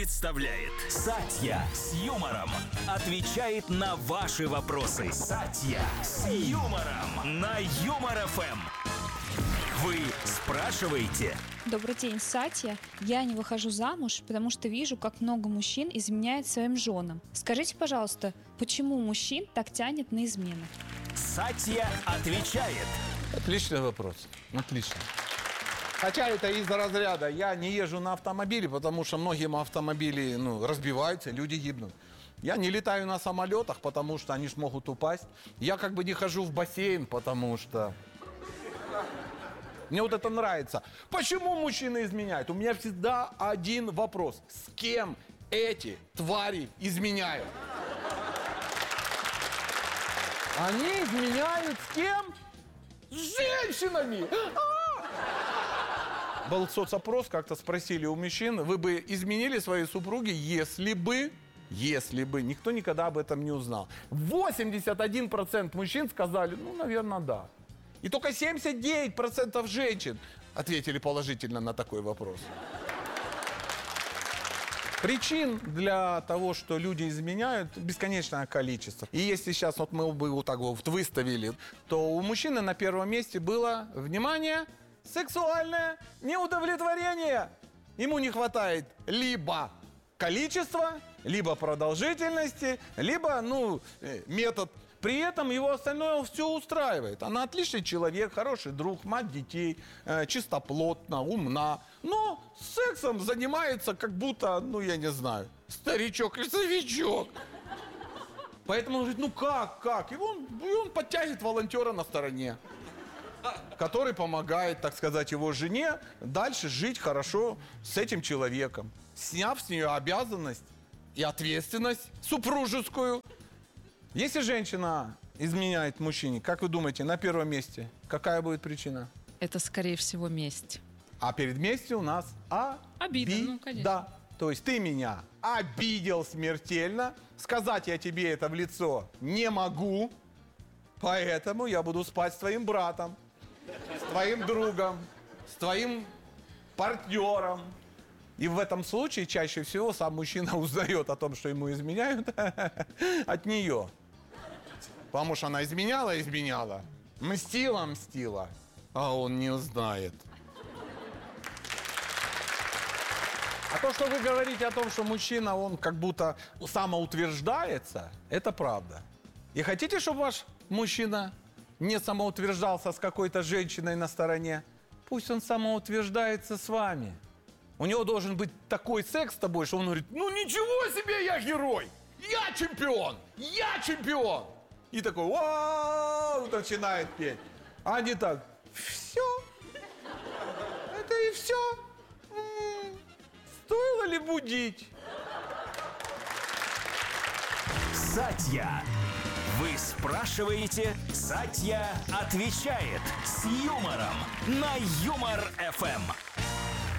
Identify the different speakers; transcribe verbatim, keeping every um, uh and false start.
Speaker 1: Представляет Сатья с юмором. Отвечает на ваши вопросы. Сатья с юмором на Юмор эф эм. Вы спрашиваете?
Speaker 2: Добрый день, Сатья. Я не выхожу замуж, потому что вижу, как много мужчин изменяет своим женам. Скажите, пожалуйста, почему мужчин так тянет на измену?
Speaker 1: Сатья отвечает.
Speaker 3: Отличный вопрос. Отлично. Хотя это из-за разряда. Я не езжу на автомобиле, потому что многие автомобили ну, разбиваются, люди гибнут. Я не летаю на самолетах, потому что они ж могут упасть. Я как бы не хожу в бассейн, потому что... Мне вот это нравится. Почему мужчины изменяют? У меня всегда один вопрос. С кем эти твари изменяют? Они изменяют с кем? С женщинами! Был соцопрос, как-то спросили у мужчин, вы бы изменили своей супруге, если бы, если бы, никто никогда об этом не узнал. восемьдесят один процент мужчин сказали, ну, наверное, да. И только семьдесят девять процентов женщин ответили положительно на такой вопрос. Причин для того, что люди изменяют, бесконечное количество. И если сейчас вот мы бы вот так вот выставили, то у мужчины на первом месте было, внимание, сексуальное неудовлетворение. Ему не хватает либо количества, либо продолжительности, либо, ну, метод. При этом его остальное все устраивает. Она отличный человек, хороший друг, мать детей, э, чистоплотна, умна. Но сексом занимается как будто, ну, я не знаю, старичок и старичок. Поэтому он говорит, ну как, как? И он, и он подтягивает волонтера на стороне, который помогает, так сказать, его жене дальше жить хорошо с этим человеком, сняв с нее обязанность и ответственность супружескую. Если женщина изменяет мужчине, как вы думаете, на первом месте какая будет причина?
Speaker 4: Это, скорее всего, месть.
Speaker 3: А перед местью у нас а
Speaker 4: Обида, ну, конечно.
Speaker 3: Да. То есть ты меня обидел смертельно, сказать я тебе это в лицо не могу, поэтому я буду спать с твоим братом, с твоим другом, с твоим партнером. И в этом случае чаще всего сам мужчина узнает о том, что ему изменяют от нее. Потому что она изменяла, изменяла, мстила, мстила, а он не узнает. А то, что вы говорите о том, что мужчина, он как будто самоутверждается, это правда. И хотите, чтобы ваш мужчина не самоутверждался с какой-то женщиной на стороне? Пусть он самоутверждается с вами. У него должен быть такой секс с тобой, что он говорит, ну ничего себе, я герой, я чемпион, я чемпион. И такой, вау, начинает петь. А не так, все, это и все. М-м, стоило ли будить?
Speaker 1: Сатья. Вы спрашиваете, Сатья отвечает с юмором на Юмор эф эм.